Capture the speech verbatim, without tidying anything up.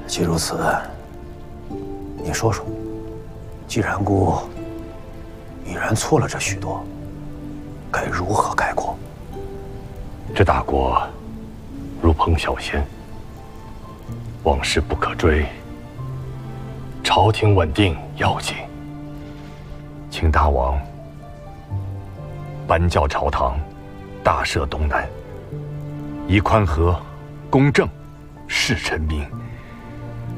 既如此，你说说，既然姑已然错了这许多，该如何改过？ 这大国如烹小鲜，往事不可追，朝廷稳定要紧。请大王颁教朝堂，大赦东南，以宽和、公正、事臣民。